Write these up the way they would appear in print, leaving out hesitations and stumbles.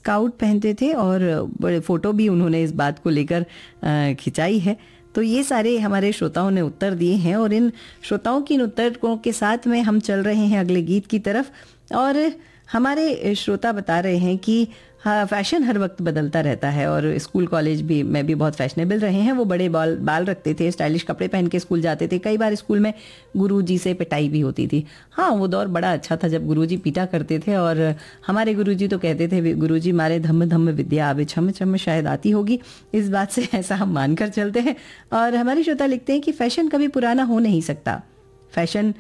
Scout पहनते थे और बड़े फोटो भी उन्होंने इस बात को लेकर खिंचाई है। तो ये सारे हमारे श्रोताओं ने उत्तर दिए हैं और इन श्रोताओं की इन उत्तरों के साथ में हम चल रहे हैं अगले गीत की तरफ। और हमारे श्रोता बता रहे हैं कि हाँ, फैशन हर वक्त बदलता रहता है और स्कूल कॉलेज भी में भी बहुत फैशनेबल रहे हैं। वो बड़े बाल रखते थे, स्टाइलिश कपड़े पहन के स्कूल जाते थे। कई बार स्कूल में गुरुजी से पिटाई भी होती थी। हाँ, वो दौर बड़ा अच्छा था जब गुरुजी पीटा करते थे और हमारे गुरुजी तो कहते थे, गुरुजी मारे धम्म धम्म विद्या आवे छम छम शायद आती होगी। इस बात से ऐसा हम मानकर चलते हैं। और हमारे श्रोता लिखते हैं कि फैशन कभी पुराना हो नहीं सकता, फैशन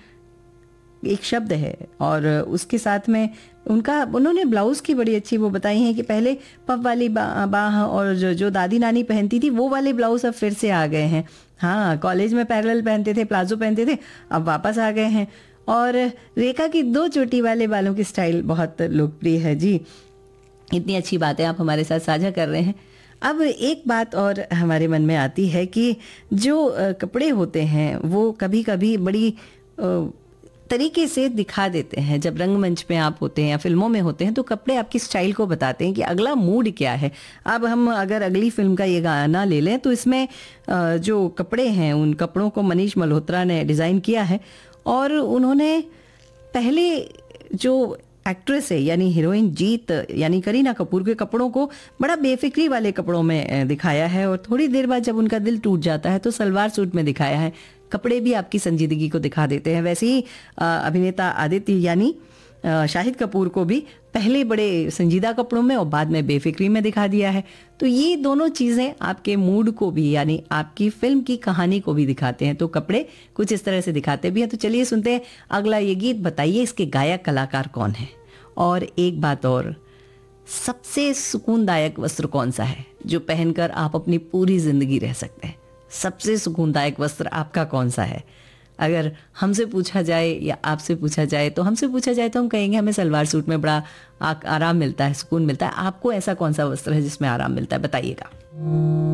एक शब्द है। और उसके साथ में उन्होंने ब्लाउज़ की बड़ी अच्छी वो बताई हैं कि पहले पफ वाली बाह और जो दादी नानी पहनती थी वो वाले ब्लाउज़ अब फिर से आ गए हैं। हाँ, कॉलेज में पैरेलल पहनते थे, प्लाजो पहनते थे, अब वापस आ गए हैं। और रेखा की 2 चोटी वाले बालों की स्टाइल बहुत लोकप्रिय है जी। इतनी अच्छी बातें आप हमारे साथ साझा कर रहे हैं। अब एक बात और हमारे मन में आती है कि जो कपड़े होते हैं वो कभी कभी बड़ी तरीके से दिखा देते हैं। जब रंगमंच में आप होते हैं या फिल्मों में होते हैं तो कपड़े आपकी स्टाइल को बताते हैं कि अगला मूड क्या है। अब हम अगर अगली फिल्म का ये गाना ले लें तो इसमें जो कपड़े हैं उन कपड़ों को मनीष मल्होत्रा ने डिज़ाइन किया है और उन्होंने पहले जो एक्ट्रेस है यानी हीरोइन जीत यानी करीना कपूर के कपड़ों को बड़ा बेफिक्री वाले कपड़ों में दिखाया है और थोड़ी देर बाद जब उनका दिल टूट जाता है तो सलवार सूट में दिखाया है। कपड़े भी आपकी संजीदगी को दिखा देते हैं। वैसे ही अभिनेता आदित्य यानी शाहिद कपूर को भी पहले बड़े संजीदा कपड़ों में और बाद में बेफिक्री में दिखा दिया है। तो ये दोनों चीज़ें आपके मूड को भी यानी आपकी फिल्म की कहानी को भी दिखाते हैं। तो कपड़े कुछ इस तरह से दिखाते भी हैं। तो चलिए सुनते हैं अगला ये गीत। बताइए इसके गायक कलाकार कौन है। और एक बात और, सबसे सुकूनदायक वस्त्र कौन सा है जो पहनकर आप अपनी पूरी जिंदगी रह सकते हैं? सबसे सुकूनदायक वस्त्र आपका कौन सा है? अगर हमसे पूछा जाए या आपसे पूछा जाए तो हमसे पूछा जाए तो हम कहेंगे हमें सलवार सूट में बड़ा आराम मिलता है, सुकून मिलता है। आपको ऐसा कौन सा वस्त्र है जिसमें आराम मिलता है? बताइएगा।